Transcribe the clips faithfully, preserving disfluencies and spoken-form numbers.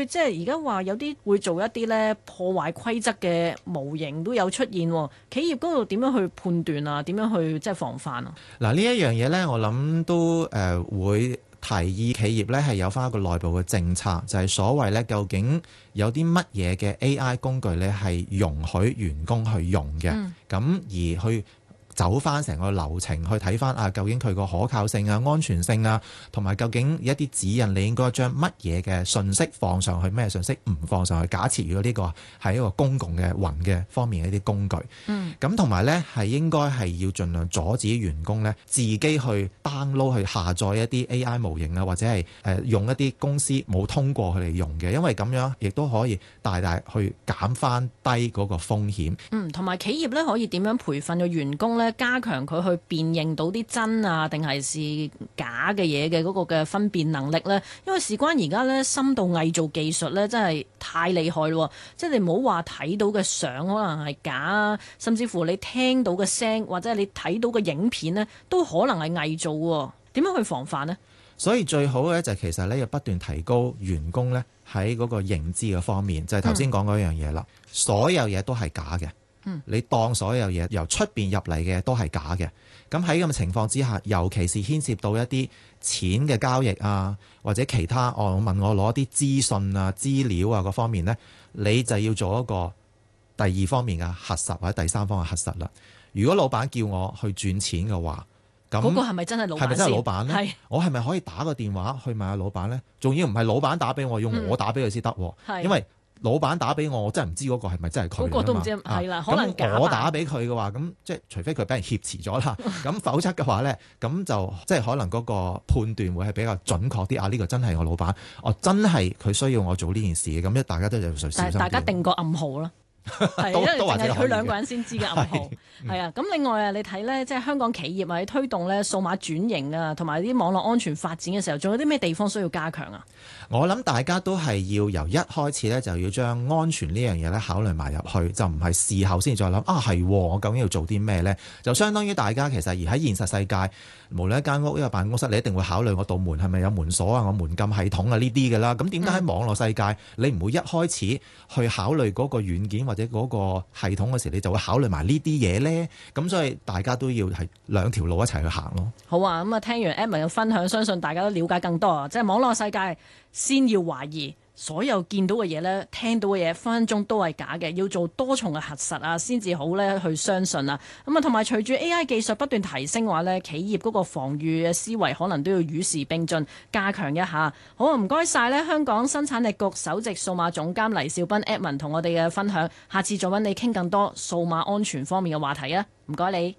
會即係而家話有啲會做一啲咧破壞規則嘅模型都有出現，企業嗰度點樣去判斷啊？點樣去即係防範啊？ 嗱，呢一樣嘢呢，我諗都誒、呃、會提議企業呢係有翻一個內部嘅政策，就係、是、所謂呢，究竟有啲乜嘢嘅 A I 工具呢係容許員工去用嘅，咁、嗯、而去走翻成個流程去睇翻啊，究竟佢個可靠性啊、安全性啊，同埋究竟一啲指引，你應該將乜嘢嘅信息放上去，咩信息唔放上去？假設如果呢個係一個公共嘅雲嘅方面嘅一啲工具，咁同埋呢係應該係要盡量阻止員工呢自己去 download 去下載一啲 A I 模型啊，或者係誒用一啲公司冇通過佢哋用嘅，因為咁樣亦都可以大大去減翻低嗰個風險。 嗯，同埋企業呢可以點樣培訓個員工呢？加強佢去辨認到啲真啊定係是假嘅嘢嘅嗰個嘅分辨能力呢？因為事關而家呢，深度偽造技術呢真係太厲害咯，即係你唔好話睇到嘅相可能係假，甚至乎你聽到嘅聲或者你睇到嘅影片呢都可能係偽造喎。點樣去防範呢？ 所以最好嘅就係其實呢，要不斷提高員工呢喺嗰個認知嘅方面，就係頭先講嗰樣嘢啦。所有嘢都係假嘅。嗯、你當所有嘢由出邊入嚟嘅都係假嘅，咁喺咁嘅情況之下，尤其是牽涉到一啲錢嘅交易啊，或者其他哦，問我攞啲資訊啊、資料啊嗰方面呢，你就要做一個第二方面嘅核實或者第三方嘅核實啦。如果老闆叫我去轉錢嘅話，咁嗰個係咪真係老闆？係咪真係老闆呢？我係咪可以打個電話去問下老闆呢？仲要唔係老闆打俾我，要我打俾佢先得，因為老闆打俾我，我真係唔知嗰個係咪真係佢。嗰個都唔知係啦，可能假。我打俾佢嘅話，咁即係除非佢俾人挾持咗啦，咁否則嘅話咧，咁就即係可能嗰個判斷會係比較準確啲。啊，呢個真係我老闆，哦，真係佢需要我做呢件事嘅，咁一大家都就小心啲。但係大家定個暗號啦。係，因為淨係佢兩個人先知嘅暗號。係啊，咁另外啊，你睇咧，即係香港企業喺推動咧數碼轉型啊，同埋啲網絡安全發展嘅時候，仲有啲咩地方需要加強啊？我諗大家都係要由一開始咧，就要將安全呢樣嘢咧考慮埋入去，就唔係事後先再諗啊係，我究竟要做啲咩咧？就相當於大家其實而喺現實世界，無論一間屋一個辦公室，你一定會考慮我道門係咪有門鎖啊，我門禁系統啊呢啲㗎啦。咁點解喺網絡世界，嗯、你唔會一開始去考慮嗰個軟件或者嗰個系統嘅時，你就會考慮埋呢啲嘢咧？咁所以大家都要係兩條路一齊去行咯。好啊，咁啊聽完 Edmond 嘅分享，相信大家都了解更多啊！即係網絡世界，先要懷疑所有見到嘅嘢呢，聽到嘅嘢分分鐘都係假嘅，要做多重嘅核實啊，先至好呢去相信啊。咁啊，同埋隨住 A I 技術不斷提升嘅話呢，企業嗰個防禦嘅思維可能都要與時並進，加強一下。好啊，唔該晒呢香港生產力局首席數碼總監黎兆斌 Edmond 同我哋嘅分享，下次再揾你傾更多數碼安全方面嘅話題啊！唔該你。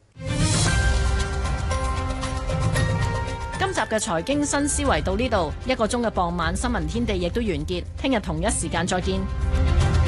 今集嘅財經新思維到呢度，一個鐘嘅傍晚新聞天地亦都完結，聽日同一時間再見。